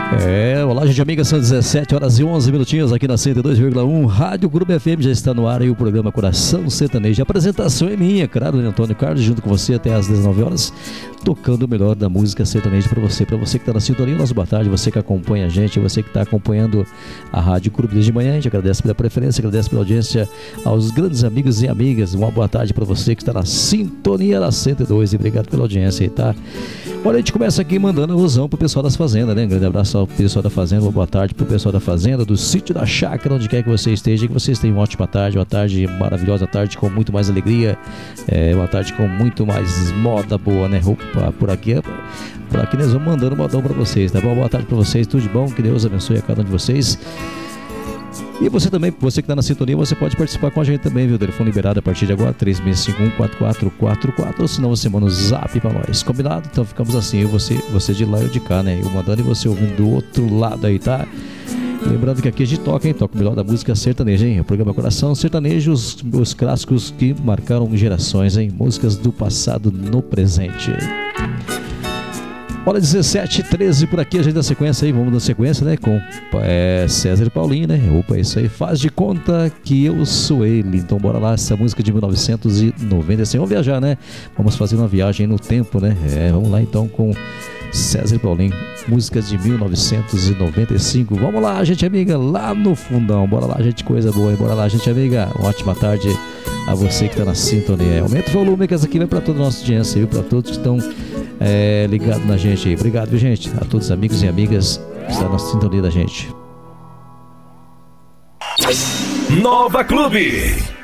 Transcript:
Olá, gente amiga, são 17 horas e 11 minutinhos aqui na 102,1 Rádio Clube FM, já está no ar aí o programa Coração Sertanejo. A apresentação é minha, claro, Antônio Carlos, junto com você até às 19 horas, tocando o melhor da música sertaneja para você que está na sintonia. Nossa boa tarde, você que acompanha a gente, você que está acompanhando a Rádio Clube desde manhã. A gente agradece pela preferência, agradece pela audiência aos grandes amigos e amigas. Uma boa tarde para você que está na sintonia da 102 e obrigado pela audiência aí, tá? Olha, a gente começa aqui mandando alusão pro pessoal das fazendas, né? Um grande abraço ao pessoal da fazenda, uma boa tarde pro pessoal da fazenda, do sítio da chácara, onde quer que você esteja, que vocês tenham uma ótima tarde, uma tarde maravilhosa, uma tarde com muito mais alegria, uma tarde com muito mais moda boa, né? Por aqui nós vamos mandando modão pra vocês, tá bom? Boa tarde pra vocês, tudo de bom, que Deus abençoe a cada um de vocês. E você também, você que está na sintonia, você pode participar com a gente também, viu? Telefone liberado a partir de agora, 3651-4444, ou senão você manda um zap pra nós, combinado? Então ficamos assim, você de lá e eu de cá, né? Eu mandando e você ouvindo do outro lado aí, tá? Lembrando que aqui a gente toca, hein? Toca o melhor da música sertaneja, hein? O programa Coração Sertanejo, os clássicos que marcaram gerações, hein? Músicas do passado no presente. Olha, 17h13 por aqui, a gente dá sequência aí, vamos dar sequência, né, com César Paulinho, né, opa, isso aí, faz de conta que eu sou ele, então bora lá, essa música de 1996, vamos viajar, né, vamos fazer uma viagem no tempo, né, vamos lá então com César Paulinho, músicas de 1995, vamos lá, gente amiga, lá no fundão, bora lá, gente, coisa boa, bora lá, gente amiga, uma ótima tarde a você que tá na sintonia, aumenta o volume que essa aqui vai pra toda a nossa audiência, viu, pra todos que estão ligado na gente aí. Obrigado, viu, gente? A todos os amigos e amigas que estão na sintonia da gente. Nova Clube.